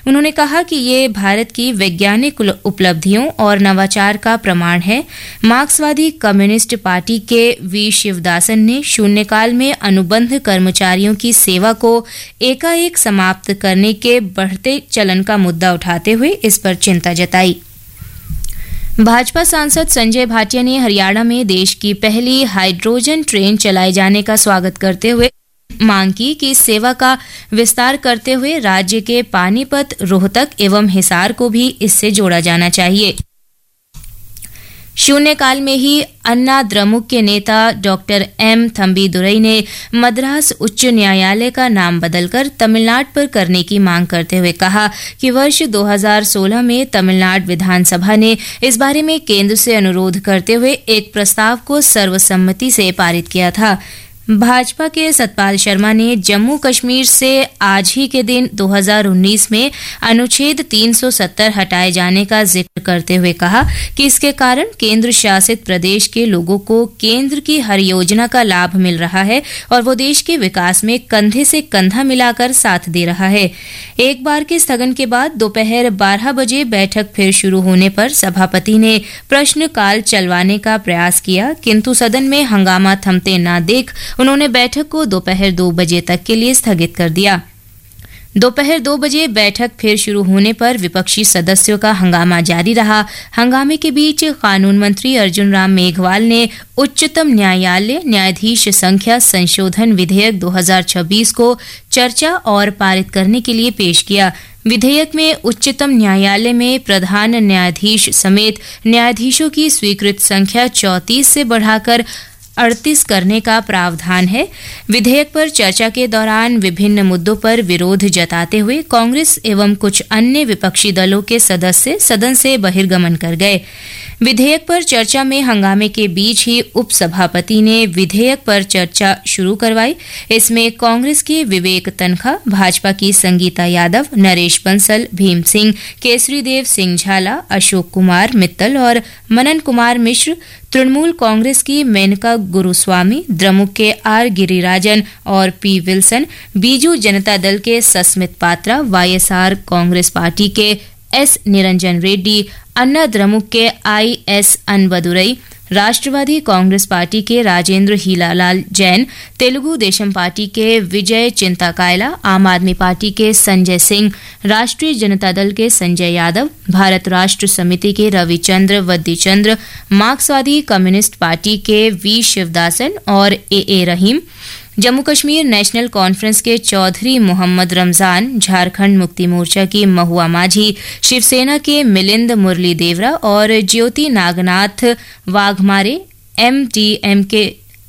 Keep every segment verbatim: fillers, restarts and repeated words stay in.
उन्होंने कहा कि ये भारत की वैज्ञानिक उपलब्धियों और नवाचार का प्रमाण है। मार्क्सवादी कम्युनिस्ट पार्टी के वी शिवदासन ने शून्यकाल में अनुबंध कर्मचारियों की सेवा को एकाएक समाप्त करने के बढ़ते चलन का मुद्दा उठाते हुए इस पर चिंता जताई। भाजपा सांसद संजय भाटिया ने हरियाणा में देश की पहली हाइड्रोजन ट्रेन चलाए जाने का स्वागत करते हुए मांग की कि इस सेवा का विस्तार करते हुए राज्य के पानीपत, रोहतक एवं हिसार को भी इससे जोड़ा जाना चाहिए। शून्यकाल में ही अन्ना द्रमुक के नेता डॉक्टर एम थंबीदुरई ने मद्रास उच्च न्यायालय का नाम बदलकर तमिलनाडु पर करने की मांग करते हुए कहा कि वर्ष दो हज़ार सोलह में तमिलनाडु विधानसभा ने इस बारे में केंद्र से अनुरोध करते हुए एक प्रस्ताव को सर्वसम्मति से पारित किया था। भाजपा के सतपाल शर्मा ने जम्मू कश्मीर से आज ही के दिन दो हज़ार उन्नीस में अनुच्छेद तीन सौ सत्तर हटाए जाने का जिक्र करते हुए कहा कि इसके कारण केंद्र शासित प्रदेश के लोगों को केंद्र की हर योजना का लाभ मिल रहा है और वो देश के विकास में कंधे से कंधा मिलाकर साथ दे रहा है। एक बार के स्थगन के बाद दोपहर बारह बजे बैठक फिर शुरू होने पर सभापति ने प्रश्नकाल चलवाने का प्रयास किया, किंतु सदन में हंगामा थमते न देख उन्होंने बैठक को दोपहर दो बजे तक के लिए स्थगित कर दिया। दोपहर दो बजे बैठक फिर शुरू होने पर विपक्षी सदस्यों का हंगामा जारी रहा। हंगामे के बीच कानून मंत्री अर्जुन राम मेघवाल ने उच्चतम न्यायालय न्यायाधीश संख्या संशोधन विधेयक दो हज़ार छब्बीस को चर्चा और पारित करने के लिए पेश किया। विधेयक में उच्चतम न्यायालय में प्रधान न्यायाधीश समेत न्यायाधीशों की स्वीकृत संख्या चौंतीस से बढ़ाकर अड़तीस करने का प्रावधान है। विधेयक पर चर्चा के दौरान विभिन्न मुद्दों पर विरोध जताते हुए कांग्रेस एवं कुछ अन्य विपक्षी दलों के सदस्य सदन से बहिर्गमन कर गए। विधेयक पर चर्चा में हंगामे के बीच ही उपसभापति ने विधेयक पर चर्चा शुरू करवाई। इसमें कांग्रेस के विवेक तनखा, भाजपा की संगीता यादव, नरेश बंसल, भीम सिंह, केसरी देव सिंह झाला, अशोक कुमार मित्तल और मनन कुमार मिश्र, तृणमूल कांग्रेस की मेनका गुरुस्वामी, द्रमुक के आर गिरिराजन और पी विल्सन, बीजू जनता दल के सस्मित पात्रा, वाईएसआर कांग्रेस पार्टी के एस निरंजन रेड्डी, अन्ना द्रमुक के I S अनबदुरई, Rashtravadi Congress party के राजेंद्र हीलालाल जैन, तेलुगु देशम पार्टी के विजय चिंताकायला, आम आदमी पार्टी के संजय सिंह, राष्ट्रीय जनता दल के संजय यादव, भारत राष्ट्र समिति के रविचंद्र वद्दीचंद्र, मार्क्सवादी कम्युनिस्ट पार्टी के वी शिवदासन और ए ए रहीम, जम्मू कश्मीर नेशनल कॉन्फ्रेंस के चौधरी मोहम्मद रमजान, झारखंड मुक्ति मोर्चा की महुआ माझी, शिवसेना के मिलिंद मुरली देवरा और ज्योति नागनाथ वाघमारे, एमडीएम के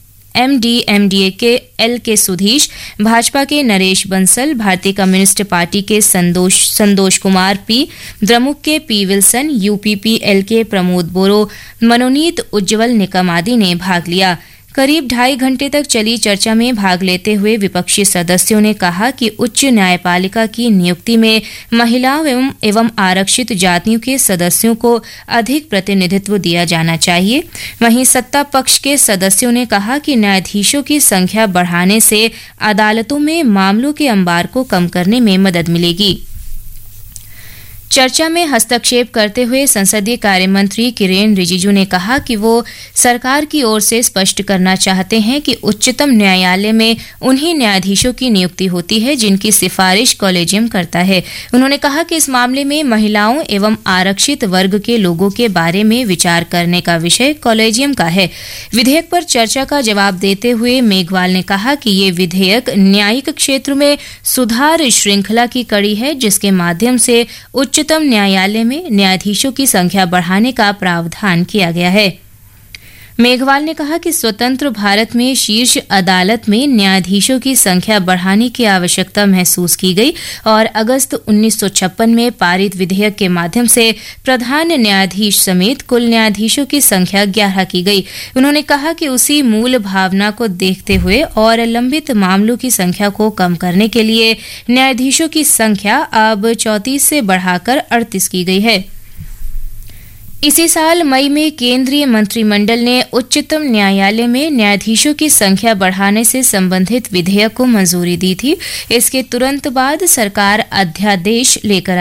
एमडीएमडीए के एल के सुधीश, भाजपा के नरेश बंसल, भारतीय कम्युनिस्ट पार्टी के संतोष संतोष कुमार पी, द्रमुक के पी विल्सन, यूपीपीएल के प्रमोद बोरो, मनोनीत उज्जवल निकम आदि ने भाग लिया। करीब ढाई घंटे तक चली चर्चा में भाग लेते हुए विपक्षी सदस्यों ने कहा कि उच्च न्यायपालिका की नियुक्ति में महिलाओं एवं, एवं आरक्षित जातियों के सदस्यों को अधिक प्रतिनिधित्व दिया जाना चाहिए। वहीं सत्ता पक्ष के सदस्यों ने कहा कि न्यायाधीशों की संख्या बढ़ाने से अदालतों में मामलों के अंबार को कम करने में मदद मिलेगी। चर्चा में हस्तक्षेप करते हुए संसदीय कार्य मंत्री किरेन रिजिजू ने कहा कि वो सरकार की ओर से स्पष्ट करना चाहते हैं कि उच्चतम न्यायालय में उन्हीं न्यायाधीशों की नियुक्ति होती है जिनकी सिफारिश कॉलेजियम करता है। उन्होंने कहा कि इस मामले में महिलाओं एवं आरक्षित वर्ग के लोगों के बारे में विचार करने का विषय कॉलेजियम का है। विधेयक पर चर्चा का जवाब देते हुए मेघवाल ने कहा कि ये विधेयक न्यायिक क्षेत्र में सुधार श्रृंखला की कड़ी है, जिसके माध्यम से उच्च उच्चतम न्यायालय में न्यायाधीशों की संख्या बढ़ाने का प्रावधान किया गया है। मेघवाल ने कहा कि स्वतंत्र भारत में शीर्ष अदालत में न्यायाधीशों की संख्या बढ़ाने की आवश्यकता महसूस की गई और अगस्त उन्नीस सौ छप्पन में पारित विधेयक के माध्यम से प्रधान न्यायाधीश समेत कुल न्यायाधीशों की संख्या ग्यारह की गई। उन्होंने कहा कि उसी मूल भावना को देखते हुए और लंबित मामलों की संख्या को कम करने के लिए न्यायाधीशों की संख्या अब चौंतीस से बढ़ाकर अड़तीस की गई है। इसी साल मई में केंद्रीय मंत्रिमंडल ने उच्चतम न्यायालय में न्यायाधीशों की संख्या बढ़ाने से संबंधित विधेयक को मंजूरी दी थी। इसके तुरंत बाद सरकार अध्यादेश लेकर